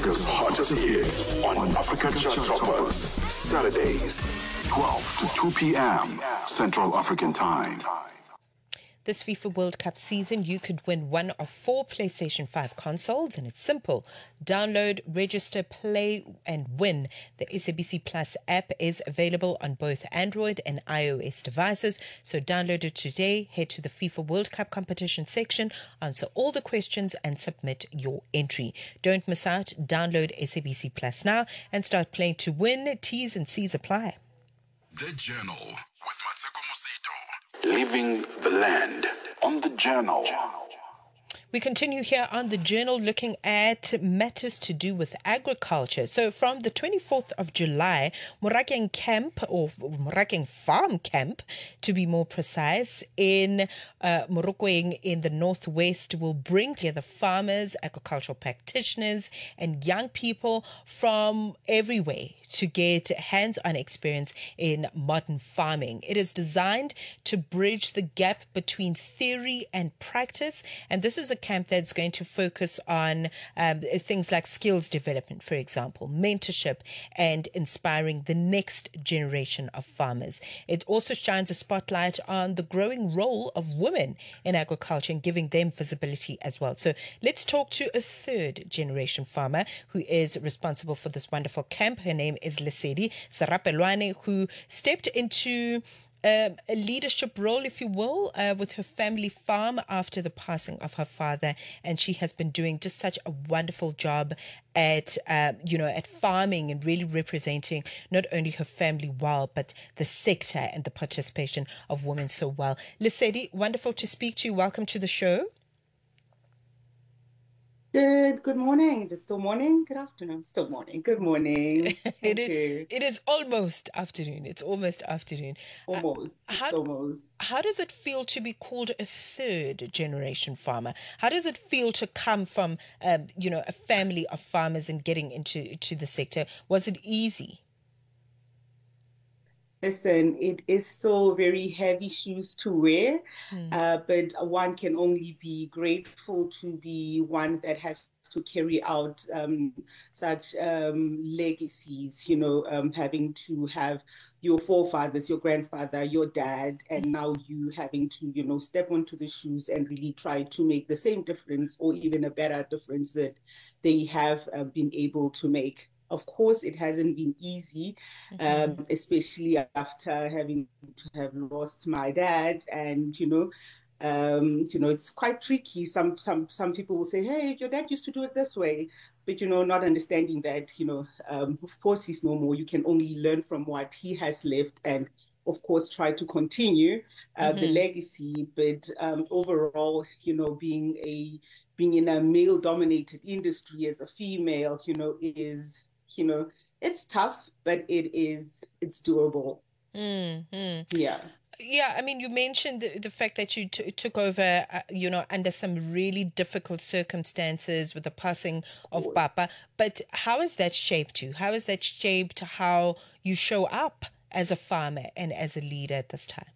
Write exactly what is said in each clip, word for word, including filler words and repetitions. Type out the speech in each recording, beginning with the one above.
Africa's hottest hits on Africa Chart Toppers. Saturdays, twelve to two p.m. Central African Time. This FIFA World Cup season, you could win one of four PlayStation five consoles, and it's simple. Download, register, play, and win. The S A B C Plus app is available on both Android and iOS devices, so download it today. Head to the FIFA World Cup competition section, answer all the questions, and submit your entry. Don't miss out. Download S A B C Plus now and start playing to win. T's and C's apply. The Journal with Mateko Mosito. Living the land on The Journal. We continue here on The Journal looking at matters to do with agriculture. So from the twenty-fourth of July, Morakeng Camp, or Morakeng Farm Camp, to be more precise, in uh, Morokweng in the northwest will bring together farmers, agricultural practitioners, and young people from everywhere to get hands-on experience in modern farming. It is designed to bridge the gap between theory and practice, and this is a camp that's going to focus on um, things like skills development, for example, mentorship, and inspiring the next generation of farmers. It also shines a spotlight on the growing role of women in agriculture and giving them visibility as well. So let's talk to a third generation farmer who is responsible for this wonderful camp. Her name is Lesedi Sarapelwane, who stepped into Um, a leadership role, if you will, uh, with her family farm after the passing of her father, and she has been doing just such a wonderful job at, uh, you know, at farming and really representing not only her family well, but the sector and the participation of women so well. Lesedi, wonderful to speak to you. Welcome to the show. Good. Good morning. Is it still morning? Good afternoon. Still morning. Good morning. it is. It is almost afternoon. It's almost afternoon. Almost. Uh, how, almost. How does it feel to be called a third generation farmer? How does it feel to come from, um, you know, a family of farmers and getting into to the sector? Was it easy? Listen, it is still very heavy shoes to wear, mm. uh, but one can only be grateful to be one that has to carry out um, such um, legacies, you know, um, having to have your forefathers, your grandfather, your dad, and now you having to, you know, step onto the shoes and really try to make the same difference or even a better difference that they have uh, been able to make. Of course, it hasn't been easy, mm-hmm. um, especially after having to have lost my dad. And, you know, um, you know, it's quite tricky. Some some some people will say, hey, your dad used to do it this way. But, you know, not understanding that, you know, um, of course, he's no more. You can only learn from what he has left and, of course, try to continue uh, mm-hmm. the legacy. But um, overall, you know, being a being in a male-dominated industry as a female, you know, is... You know, it's tough, but it is, it's doable. Mm-hmm. Yeah. Yeah, I mean, you mentioned the, the fact that you t- took over, uh, you know, under some really difficult circumstances with the passing of Papa. But how has that shaped you? How has that shaped how you show up as a farmer and as a leader at this time?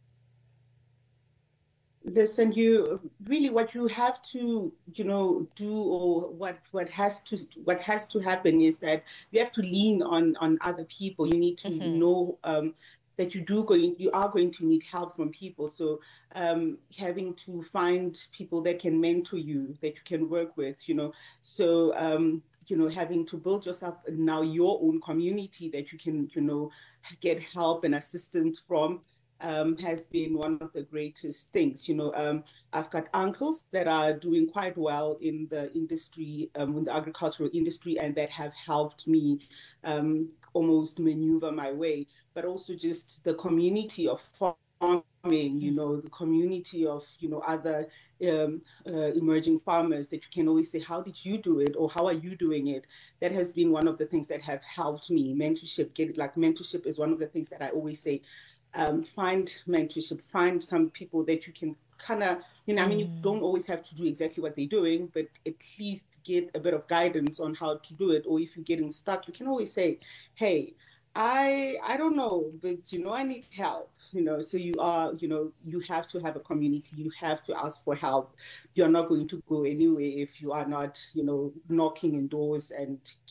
Listen, you really what you have to, you know, do or what what has to what has to happen is that you have to lean on on other people. You need to mm-hmm. know um, that you do going you are going to need help from people. So um, having to find people that can mentor you, that you can work with, you know. So um, you know, having to build yourself now your own community that you can, you know, get help and assistance from. Um, has been one of the greatest things. You know, um, I've got uncles that are doing quite well in the industry, um, in the agricultural industry, and that have helped me um, almost maneuver my way. But also just the community of farming, you know, the community of, you know, other um, uh, emerging farmers that you can always say, how did you do it? Or how are you doing it? That has been one of the things that have helped me. Mentorship, get it, like mentorship is one of the things that I always say. Um, find mentorship, find some people that you can kind of, you know, mm. I mean, you don't always have to do exactly what they're doing, but at least get a bit of guidance on how to do it. Or if you're getting stuck, you can always say, hey, I I don't know, but, you know, I need help, you know. So you are, you know, you have to have a community. You have to ask for help. You're not going to go anywhere if you are not, you know, knocking in doors and